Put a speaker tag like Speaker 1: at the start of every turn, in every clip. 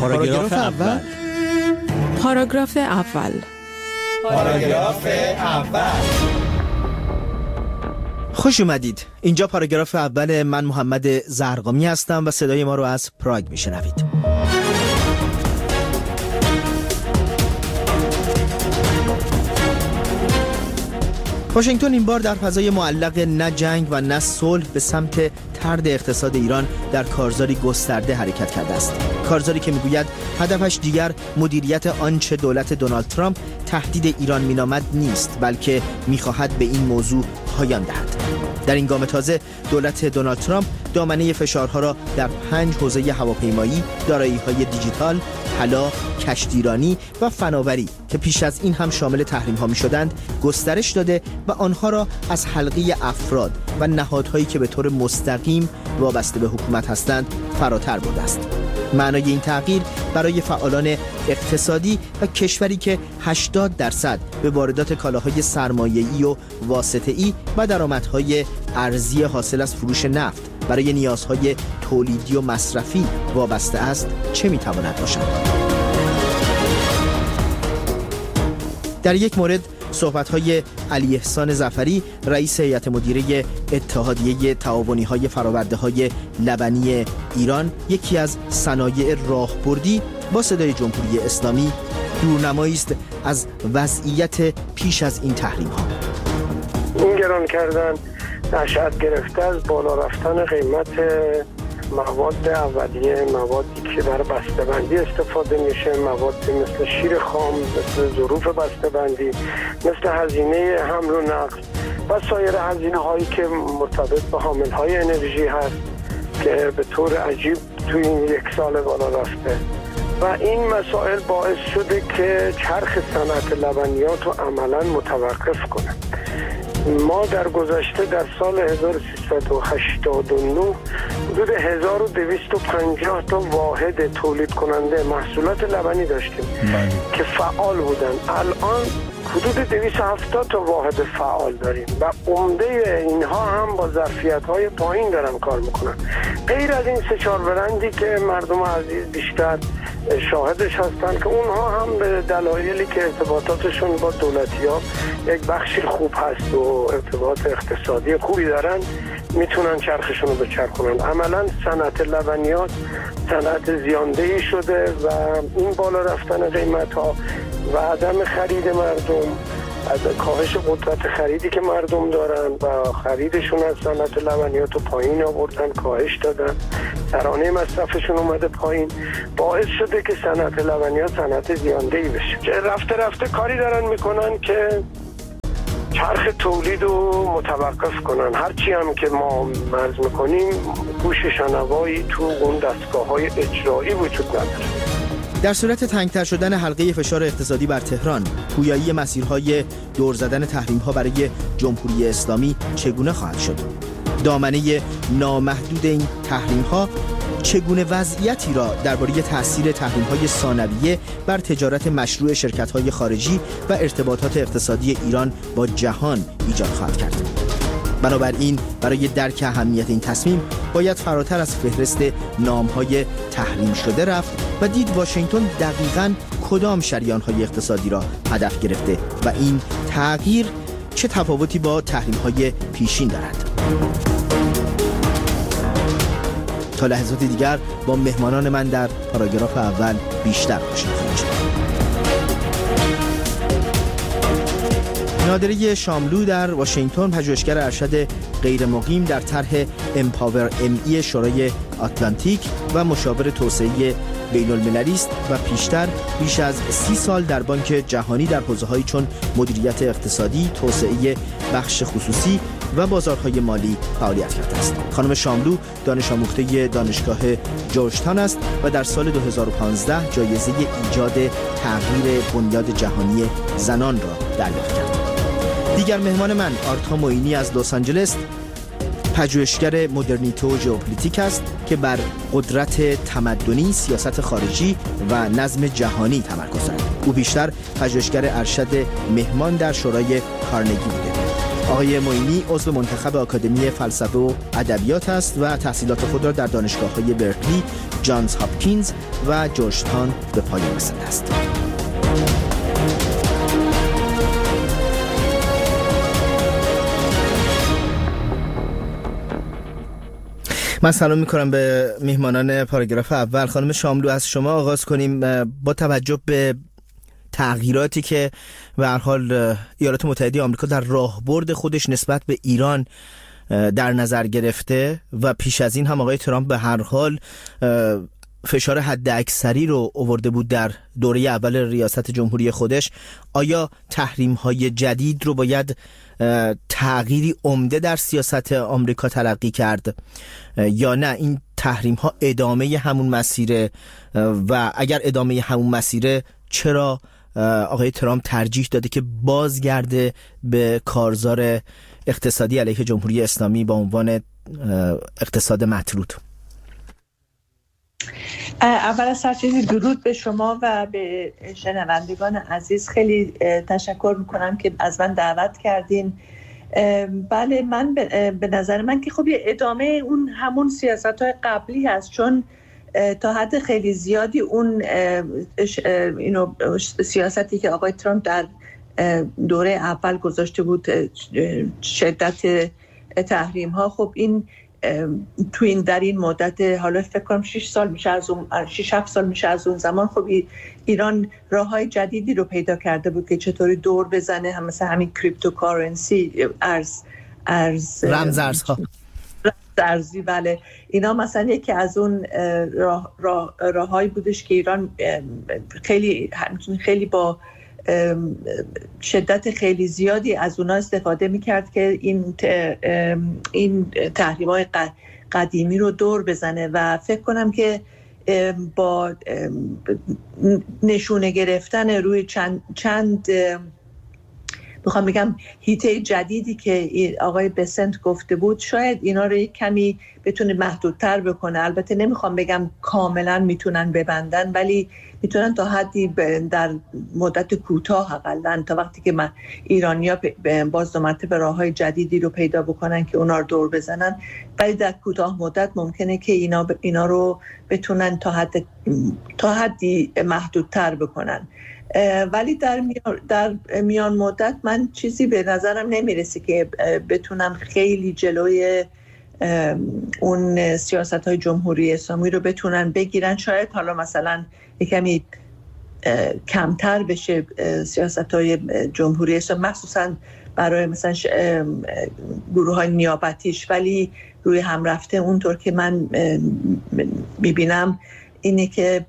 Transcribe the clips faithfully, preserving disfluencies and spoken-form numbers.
Speaker 1: پاراگراف اول.
Speaker 2: پاراگراف اول.
Speaker 1: پاراگراف اول.
Speaker 3: خوش اومدید. اینجا پاراگراف اول. من محمد زرقامی هستم و صدای ما رو از پراگ میشنوید. واشنگتن این بار در فضای معلق نه جنگ و نه صلح به سمت طرد اقتصاد ایران در کارزاری گسترده حرکت کرده است. کارزاری که میگوید هدفش دیگر مدیریت آنچه دولت دونالد ترامپ تهدید ایران مینامد نیست، بلکه میخواهد به این موضوع پایان دهد. در این گام تازه دولت دونالد ترامپ دامنه فشارها را در پنج حوزه هواپیمایی، دارایی‌های دیجیتال، طلا، کشتیرانی و فناوری که پیش از این هم شامل تحریم‌ها می‌شدند گسترش داده و آنها را از حلقه افراد و نهادهایی که به طور مستقیم وابسته به حکومت هستند فراتر برده است. معنای این تغییر برای فعالان اقتصادی و کشوری که هشتاد درصد به واردات کالاهای سرمایه‌ای و واسطه‌ای و درآمدهای ارزی حاصل از فروش نفت برای نیازهای تولیدی و مصرفی وابسته است چه می‌تواند باشد؟ در یک مورد صحبت‌های علی احسان ظفری، رئیس هیئت مدیره اتحادیه تعاونی‌های فرآورده‌های لبنی ایران، یکی از صنایع راهبردی با صدای جمهوری اسلامی، دورنمایی است از وضعیت پیش از این تحریم‌ها.
Speaker 4: این گران کردن نشأت گرفته از بالا رفتن قیمت مواد اولیه، موادی که برای بسته‌بندی استفاده میشه، مواد مثل شیر خام، مثل ظروف بسته‌بندی، مثل هزینه حمل و نقل و سایر هزینه هایی که مرتبط با حامل های انرژی هست که به طور عجیب توی این یک سال بالا رفته و این مسائل باعث شده که چرخ صنعت لبنیات رو عملاً متوقف کنه. ما در گذشته در سال هزار و سیصد و هشتاد و نه حدود هزار و دویست و پنجاه تا واحد تولید کننده محصولات لبنی داشتیم بله. که فعال بودن. الان حدود دویست و هفتاد تا واحد فعال داریم و عمده اینها هم با ظرفیت‌های پایین دارن کار میکنن. غیر از این سه چهار برندی که مردم عزیز بیشتر شاهدش هستن که اونها هم به دلایلی که ارتباطاتشون با دولتی‌ها یک بخشی خوب هست و ارتباط اقتصادی خوبی دارن میتونن چرخشون رو بچرخونن. عملا صنعت لبنیات صنعت زیاندهی شده و این بالا رفتن قیمت‌ها و عدم خرید مردم، از کاهش قدرت خریدی که مردم دارن و خریدشون از صنعت لبنیات رو پایین آوردن، کاهش دادن، ترانه مصرفشون اومده پایین، باعث شده که صنعت لبنیات صنعت زیاندهی بشه. رفته رفته کاری دارن میکنن که چرخ تولید رو متوقف کنن. هرچی هم که ما مرز میکنیم گوش شنوایی تو اون دستگاه‌های اجرایی وجود نداره.
Speaker 3: در صورت تنگتر شدن حلقه فشار اقتصادی بر تهران، پویایی مسیرهای دور زدن تحریم‌ها برای جمهوری اسلامی چگونه خواهد شد؟ دامنه نامحدود این تحریم‌ها چگونه وضعیتی را درباره تأثیر تحریم‌های ثانویه بر تجارت مشروع شرکت‌های خارجی و ارتباطات اقتصادی ایران با جهان ایجاد خواهد کرد؟ بنابراین برای درک اهمیت این تصمیم باید فراتر از فهرست نام‌های تحریم شده رفت و دید واشنگتن دقیقاً کدام شریان‌های اقتصادی را هدف گرفته و این تغییر چه تفاوتی با تحریم‌های پیشین دارد. تا لحظات دیگر با مهمانان من در پاراگراف اول بیشتر آشنا خواهید شد. نادره شاملو در واشنگتن پژوهشگر ارشد غیر مقیم در طرح امپاور ام ای شورای آتلانتیک و مشاور توسعه بین المللی است و پیشتر بیش از سی سال در بانک جهانی در حوزه‌هایی چون مدیریت اقتصادی، توسعه بخش خصوصی و بازارهای مالی فعالیت کرده است. خانم شاملو دانش آموخته دانشگاه جورجتاون است و در سال دو هزار و پانزده جایزه ایجاد تغییر بنیاد جهانی زنان را دریافت کرد. دیگر مهمان من آرتا معینی از لس آنجلس، پژوهشگر مدرنیته و ژئوپلیتیک است که بر قدرت تمدنی، سیاست خارجی و نظم جهانی تمرکز دارد. او بیشتر پژوهشگر ارشد مهمان در شورای کارنگی بوده. آقای معینی عضو منتخب آکادمی فلسفه و ادبیات است و تحصیلات خود را در دانشگاه‌های برکلی، جانز هاپکینز و جورج تاون به پایان رسانده است. من سلام میکنم به میهمانان پاراگراف اول. خانم شاملو، از شما آغاز کنیم. با توجه به تغییراتی که به هر حال ایالات متحده آمریکا در راهبرد خودش نسبت به ایران در نظر گرفته و پیش از این هم آقای ترامپ به هر حال فشار حد اکثری رو آورده بود در دوره اول ریاست جمهوری خودش، آیا تحریم‌های جدید رو باید تغییری عمده در سیاست آمریکا تلقی کرد یا نه این تحریم‌ها ادامه همون مسیره؟ و اگر ادامه همون مسیره، چرا آقای ترامپ ترجیح داده که بازگرده به کارزار اقتصادی علیه جمهوری اسلامی با عنوان اقتصاد مطرود؟
Speaker 5: اول از هر چیزی درود به شما و به شنوندگان عزیز. خیلی تشکر میکنم که از من دعوت کردین. بله، من به نظر من که خب ادامه اون همون سیاست‌های قبلی هست، چون تا حد خیلی زیادی اون اینو سیاستی که آقای ترامپ در دوره اول گذاشته بود، شدت تحریم ها، خب این تو این در این مدت، حالا فکر کنم شش سال میشه از اون شش هفت سال میشه از اون زمان، خب ایران راههای جدیدی رو پیدا کرده بود که چطوری دور بزنه، هم مثل همین کریپتوکارنسی، ارز ارز
Speaker 3: رمز ارزها
Speaker 5: ارزی. بله، اینا مثلا یکی از اون راه راه راههایی بودش که ایران خیلی خیلی با شدت خیلی زیادی از اونا استفاده میکرد که این این تحریم‌های قدیمی رو دور بزنه. و فکر کنم که با نشونه گرفتن روی چند چند میخوام بگم هیته جدیدی که آقای بسنت گفته بود، شاید اینا رو یک کمی بتونه محدودتر بکنه. البته نمیخوام بگم کاملا میتونن ببندن، ولی میتونن تا حدی در مدت کوتاه، حداقل تا وقتی که من ایرانیا باز دو مرتبه راههای جدیدی رو پیدا بکنن که اونا رو دور بزنن، ولی در کوتاه مدت ممکنه که اینا اینا رو بتونن تا حد تا حدی محدودتر بکنن. ولی در میان, در میان مدت من چیزی به نظرم نمیرسه که بتونن خیلی جلوی اون سیاست‌های جمهوری اسلامی رو بتونن بگیرن. شاید حالا مثلا یکمی کمتر بشه سیاست‌های جمهوری اسلامی، مخصوصا برای مثلا گروه‌های نیابتیش، ولی روی هم رفته اونطور که من میبینم اینه که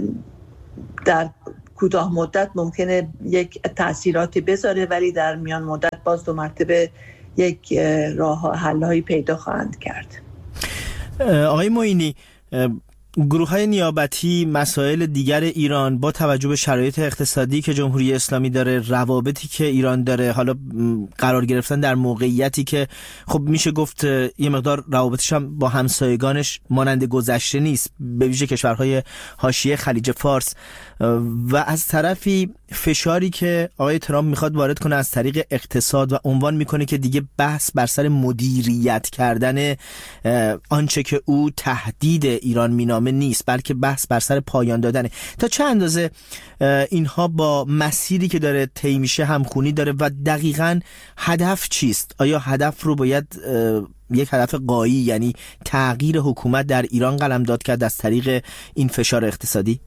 Speaker 5: در کوتاه مدت ممکنه یک تأثیراتی بذاره، ولی در میان مدت باز دو مرتبه یک راه حل‌هایی پیدا خواهند کرد.
Speaker 3: آقای معینی، گروه‌های نیابتی، مسائل دیگر ایران با توجه به شرایط اقتصادی که جمهوری اسلامی داره، روابطی که ایران داره، حالا قرار گرفتن در موقعیتی که خب میشه گفت یه مقدار روابطش هم با همسایگانش مانند گذشته نیست، به ویژه کشورهای حاشیه خلیج فارس، و از طرفی فشاری که آقای ترامپ میخواد وارد کنه از طریق اقتصاد و عنوان میکنه که دیگه بحث بر سر مدیریت کردن آنچه که او تهدید ایران مینامه نیست، بلکه بحث بر سر پایان دادنه. تا چه اندازه اینها با مسیری که داره طی میشه همخونی داره و دقیقاً هدف چیست؟ آیا هدف رو باید یک هدف غایی، یعنی تغییر حکومت در ایران قلمداد کرد از طریق این فشار اقتصادی؟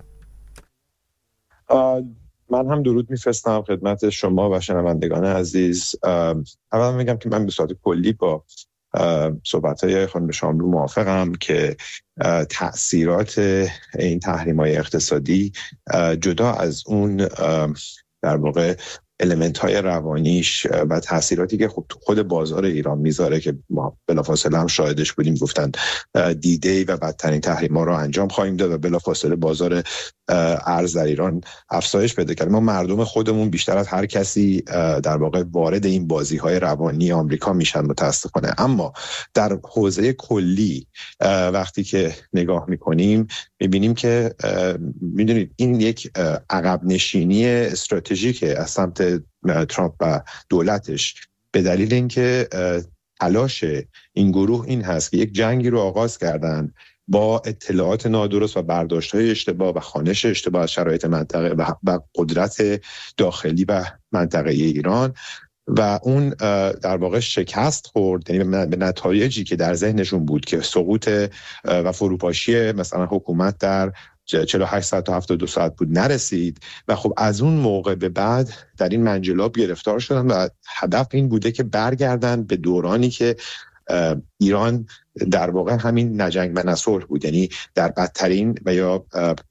Speaker 6: من هم درود میفرستم خدمت شما و شنوندگان عزیز. اول میگم که من به صورت کلی با صحبت‌های خانم شاملو موافقم که تأثیرات این تحریم‌های اقتصادی جدا از اون در واقع المنت‌های روانیش و تأثیراتی که خب خود بازار ایران میذاره که ما بلافاصله هم شاهدش بودیم، گفتن دی‌دی و بدترین تحریم‌ها رو انجام خواهیم داد و بلافاصله بازار ارز در ایران افزایش پیدا کرد. ما مردم خودمون بیشتر از هر کسی در واقع وارد این بازی‌های روانی آمریکا میشن متأسفانه. اما در حوزه کلی وقتی که نگاه میکنیم میبینیم که میدونید این یک عقب نشینی استراتژیکه از سمت ترامپ و دولتش به دلیل اینکه تلاش این گروه این هست که یک جنگی رو آغاز کردن با اطلاعات نادرست و برداشت‌های اشتباه و خوانش اشتباه از شرایط منطقه و قدرت داخلی و منطقه ایران و اون در واقع شکست خورد، یعنی به نتایجی که در ذهنشون بود که سقوط و فروپاشی مثلا حکومت در چهل و هشت ساعت تا هفتاد و دو ساعت بود نرسید و خب از اون موقع به بعد در این منجلاب گرفتار شدن و هدف این بوده که برگردن به دورانی که ایران در واقع همین نجنگ و نصلح بود، یعنی در بدترین و یا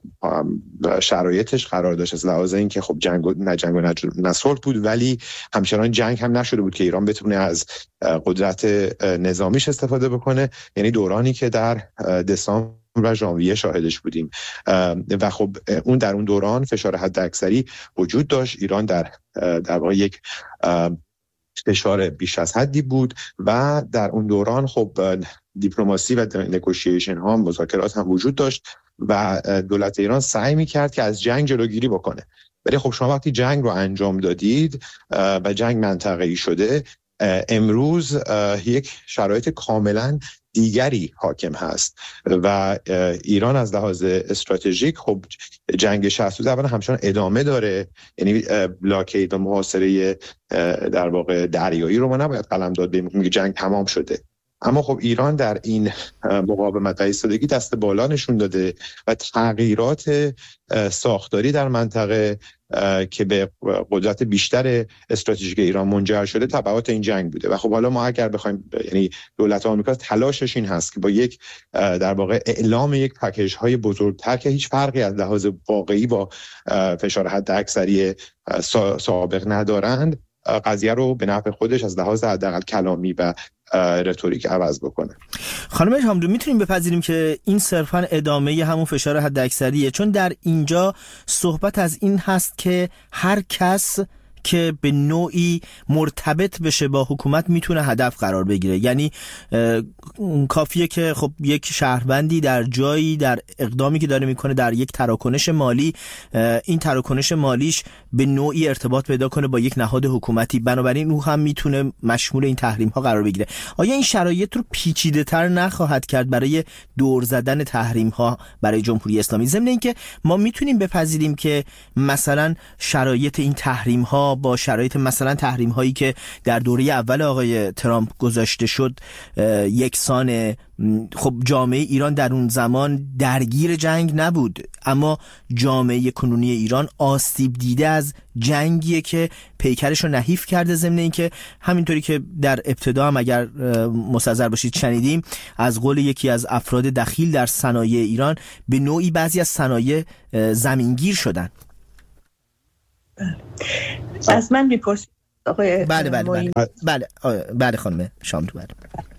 Speaker 6: شرایطش قرار داشت از لحاظ این که خب جنگ و نجنگ و نصلح بود ولی همچنان جنگ هم نشده بود که ایران بتونه از قدرت نظامیش استفاده بکنه، یعنی دورانی که در دسامبر و ژانویه شاهدش بودیم و خب اون در اون دوران فشار حداکثری وجود داشت. ایران در در واقع یک فشار بیش از حدی بود و در اون دوران خب دیپلماسی و نگوشیشن ها مذاکرات هم وجود داشت و دولت ایران سعی می‌کرد که از جنگ جلوگیری بکنه. ولی خب شما وقتی جنگ رو انجام دادید و جنگ منطقه‌ای شده، امروز یک شرایط کاملا دیگری حاکم هست و ایران از لحاظ استراتژیک خب جنگ شصت و دو اولا همچنان ادامه داره، یعنی بلاکید و محاصره در واقع دریایی رو ما نباید قلمداد بگیم میگه جنگ تمام شده، اما خب ایران در این مقاومت و ایستادگی دست بالا نشون داده و تغییرات ساختاری در منطقه که به قدرت بیشتر استراتژیک ایران منجر شده تبعات این جنگ بوده و خب حالا ما اگر بخوایم، یعنی دولت آمریکا تلاشش این هست که با یک در واقع اعلام یک پکیج های بزرگتر که هیچ فرقی از لحاظ واقعی با فشار حداکثری سابق ندارند قضیه رو به نفع خودش از لحاظ حداقل کلامی و رتوریک عوض بکنه.
Speaker 3: خانم شاملو، میتونیم بپذیریم که این صرفاً ادامه همون فشار حداکثریه؟ چون در اینجا صحبت از این هست که هر کس که به نوعی مرتبط بشه با حکومت میتونه هدف قرار بگیره، یعنی کافیه که خب یک شهروندی در جایی در اقدامی که داره میکنه در یک تراکنش مالی، این تراکنش مالیش به نوعی ارتباط پیدا کنه با یک نهاد حکومتی، بنابراین او هم میتونه مشمول این تحریم ها قرار بگیره. آیا این شرایط رو پیچیده تر نخواهد کرد برای دور زدن تحریم ها برای جمهوری اسلامی؟ ضمن اینکه ما میتونیم بپذیریم که مثلا شرایط این تحریم ها با شرایط مثلا تحریم هایی که در دوره اول آقای ترامپ گذاشته شد یکسان. خب جامعه ایران در اون زمان درگیر جنگ نبود، اما جامعه کنونی ایران آسیب دیده از جنگیه که پیکرش رو نحیف کرده. ضمن اینکه همینطوری که در ابتدا هم اگر مستحضر باشید شنیدیم از قول یکی از افراد دخیل در صنایع ایران، به نوعی بعضی از صنایع زمینگیر شدن.
Speaker 5: از من میپرسید آقای
Speaker 3: بله بله بله بله بله خانم شاملو، بله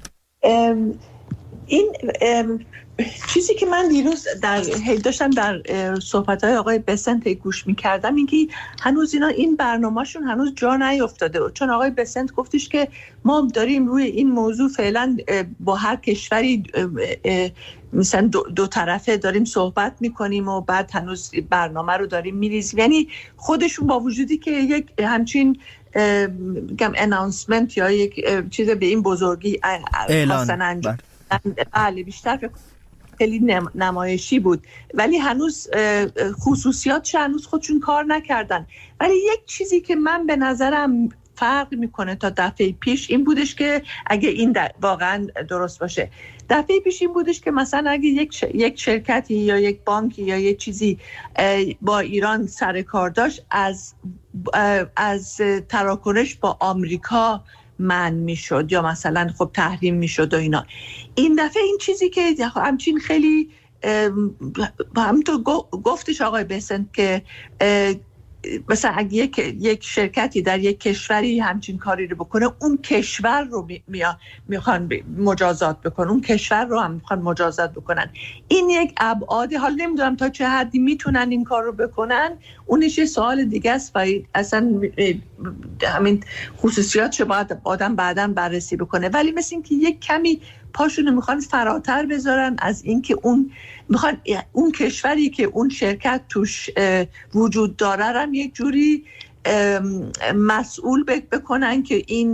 Speaker 5: این چیزی که من دیروز در داشتم در صحبت‌های آقای بسنت گوش می‌کردم این که هنوز اینا این برنامه‌شون هنوز جا نیافتاده، چون آقای بسنت گفتش که ما داریم روی این موضوع فعلا با هر کشوری مثلا دو, دو طرفه داریم صحبت میکنیم و بعد هنوز برنامه رو داریم میریزیم، یعنی خودشون با وجودی که یک همچین میگم اناونسمنت یا یک چیز به این بزرگی خواستن انجام بله بیشتر خیلی نمایشی بود ولی هنوز خصوصیاتش هنوز خودشون کار نکردن. ولی یک چیزی که من به نظرم فرق میکنه تا دفعه پیش این بودش که اگه این واقعا درست باشه، دفعه پیش این بودش که مثلا اگه یک ش... یک شرکتی یا یک بانکی یا یک چیزی با ایران سر کار داشت از از تراکنش با آمریکا من میشد یا مثلا خب تحریم میشد و اینا. این دفعه این چیزی که همچین خیلی همونطور گفتش آقای بسنت که مثلا اگه یک, یک شرکتی در یک کشوری همچین کاری رو بکنه اون کشور رو می میخوان مجازات بکنن، اون کشور رو هم میخوان مجازات بکنن. این یک ابعاد، حالا نمیدونم تا چه حدی میتونن این کار رو بکنن، اونش یه سوال دیگه است و اصلا همین خصوصیاتش باید آدم بعداً بررسی بکنه. ولی مثل این که یک کمی پاشونو میخوان فراتر بذارن از این که اون میخوان اون کشوری که اون شرکت توش وجود داره هم یک جوری مسئول بکنن که این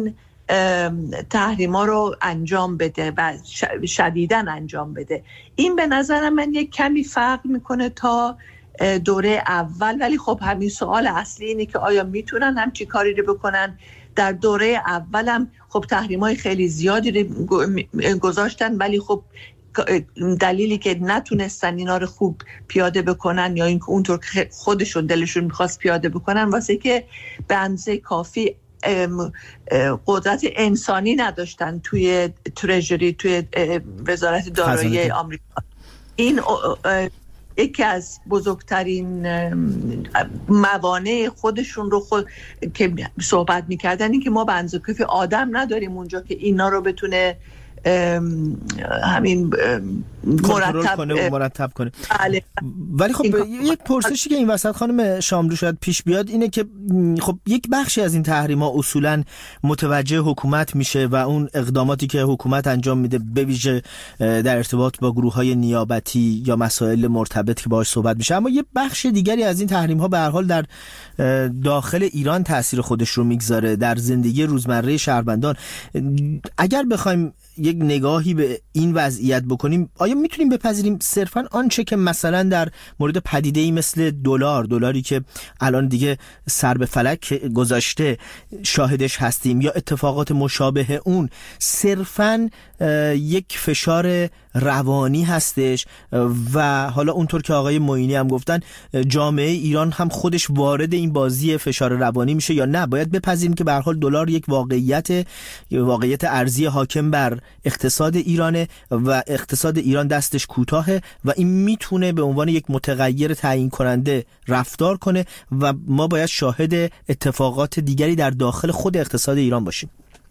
Speaker 5: تحریما رو انجام بده و شدیداً انجام بده. این به نظر من یک کمی فرق میکنه تا دوره اول، ولی خب همین سوال اصلی اینه که آیا میتونن همچی کاری رو بکنن. در دوره اولم خب تحریم‌های خیلی زیادی رو گذاشتن، ولی خب دلیلی که نتونستن اینا رو خوب پیاده بکنن یا اینکه اونطور که خودشون دلشون میخواست پیاده بکنن واسه که به اندازه کافی قدرت انسانی نداشتن توی ترژری، توی وزارت دارایی آمریکا. این یکی از بزرگترین موانع خودشون رو خود که صحبت میکردن این که ما به اندازه کافی آدم نداریم اونجا که اینا رو بتونه همین
Speaker 3: مرتب کنه و مرتب کنه.
Speaker 5: بله.
Speaker 3: ولی خب یک پرسشی که این وسط خانم شاملو شاید پیش بیاد اینه که خب یک بخشی از این تحریم‌ها اصولاً متوجه حکومت میشه و اون اقداماتی که حکومت انجام میده به ویژه در ارتباط با گروه‌های نیابتی یا مسائل مرتبط که باهاش صحبت میشه، اما یه بخش دیگری از این تحریم‌ها به هر حال در داخل ایران تاثیر خودش رو میگذاره در زندگی روزمره شهروندان. اگر بخوایم یک نگاهی به این وضعیت بکنیم، آیا میتونیم بپذیریم صرفاً آنچه که مثلا در مورد پدیده‌ای مثل دلار، دلاری که الان دیگه سر به فلک گذاشته شاهدش هستیم، یا اتفاقات مشابه اون، صرفاً یک فشار روانی هستش و حالا اونطور که آقای معینی هم گفتن جامعه ایران هم خودش وارد این بازی فشار روانی میشه، یا نه باید بپذیریم که به هر حال دلار یک واقعیت واقعیت ارزی حاکم بر اقتصاد ایرانه و اقتصاد ایران دستش کوتاهه و این میتونه به عنوان یک متغیر تعیین کننده رفتار کنه و ما باید شاهد اتفاقات دیگری در داخل خود اقتصاد ایران باشیم؟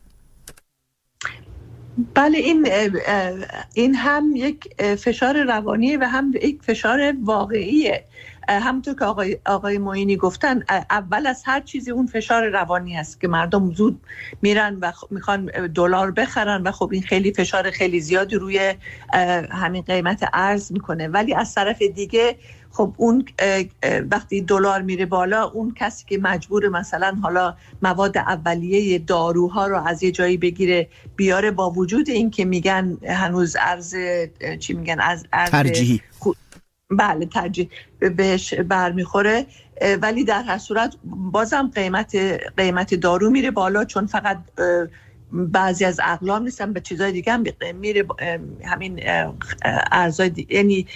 Speaker 5: بله، این این هم یک فشار روانی و هم یک فشار واقعیه. همونطور که آقای آقای معینی گفتن، اول از هر چیزی اون فشار روانی هست که مردم زود میرن و میخوان دلار بخرن و خب این خیلی فشار خیلی زیادی روی همین قیمت ارز میکنه. ولی از طرف دیگه خب اون وقتی دلار میره بالا، اون کسی که مجبور مثلا حالا مواد اولیه داروها رو از یه جایی بگیره بیاره، با وجود این که میگن هنوز ارز چی میگن از ارز
Speaker 3: ترجیحی
Speaker 5: خود بله ترجیح بهش برمیخوره، ولی در هر صورت بازم قیمت قیمت دارو میره بالا، چون فقط بعضی از اقلام نیستن، به چیزای دیگه هم میره، همین ارزای دیگه، یعنی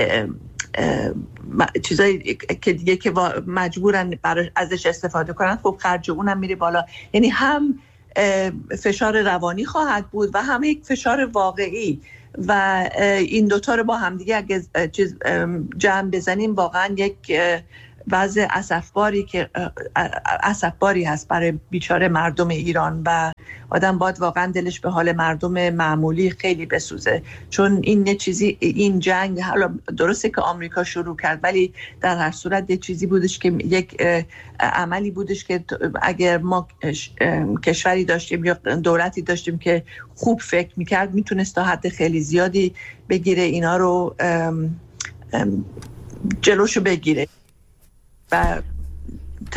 Speaker 5: چیزایی که دیگه که مجبورن برای ازش استفاده کنن، خب خرج اونم میره بالا. یعنی هم فشار روانی خواهد بود و هم یک فشار واقعی و این دوتا رو با هم دیگه اگه جمع بزنیم واقعا یک وضع اسفباری که اسفباری هست برای بیچاره مردم ایران و آدم باید واقعا دلش به حال مردم معمولی خیلی بسوزه، چون این یه چیزی، این جنگ حالا درسته که آمریکا شروع کرد ولی در هر صورت یه چیزی بودش که یک عملی بودش که اگر ما کشوری داشتیم یا دولتی داشتیم که خوب فکر میکرد میتونست تا حد خیلی زیادی بگیره اینا رو جلوشو بگیره. و